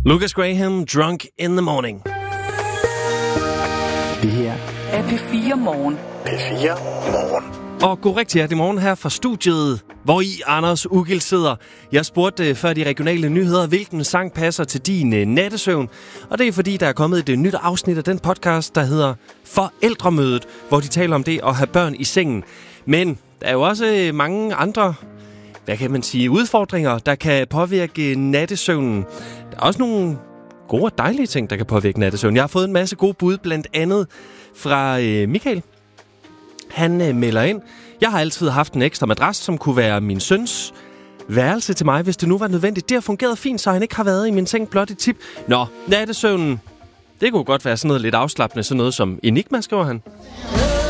Lucas Graham, Drunk in the Morning. Det her er P4 Morgen. P4 Morgen. Og god rigtig hjertelig morgen her fra studiet, hvor i Anders Ugild sidder. Jeg spurgte før de regionale nyheder, hvilken sang passer til din nattesøvn. Og det er fordi, der er kommet et nyt afsnit af den podcast, der hedder Forældremødet, hvor de taler om det at have børn i sengen. Men der er jo også mange andre, hvad kan man sige, udfordringer, der kan påvirke nattesøvnen. Der er også nogle gode og dejlige ting, der kan påvirke nattesøvnen. Jeg har fået en masse gode bud, blandt andet fra Michael. Han melder ind: jeg har altid haft en ekstra madras, som kunne være min søns værelse til mig, hvis det nu var nødvendigt. Det har fungeret fint, så han ikke har været i min seng. Blot et tip. Nå, nattesøvnen. Det kunne godt være sådan noget lidt afslappende, sådan noget som Enigma, skriver han.